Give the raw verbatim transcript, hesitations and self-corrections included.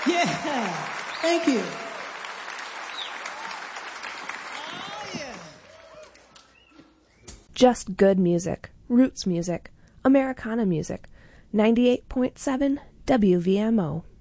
Yeah. Thank you. Just good music, roots music, Americana music. ninety-eight point seven W V M O.